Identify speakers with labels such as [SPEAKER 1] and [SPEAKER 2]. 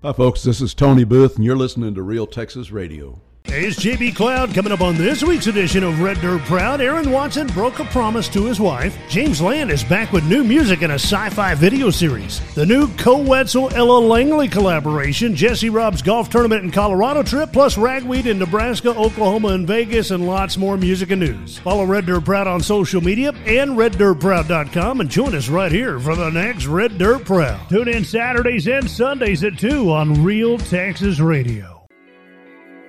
[SPEAKER 1] Hi, folks. This is Tony Booth, and you're listening to Real Texas Radio.
[SPEAKER 2] Hey, it's JB Cloud coming up on this week's edition of Red Dirt Proud. Aaron Watson broke a promise to his wife. James Land is back with new music in a sci-fi video series. The new Co-Wetzel-Ella Langley collaboration, Jesse Rob's golf tournament in Colorado trip, plus ragweed in Nebraska, Oklahoma, and Vegas, and lots more music and news. Follow Red Dirt Proud on social media and RedDirtProud.com, and join us right here for the next Red Dirt Proud. Tune in Saturdays and Sundays at 2 on Real Texas Radio.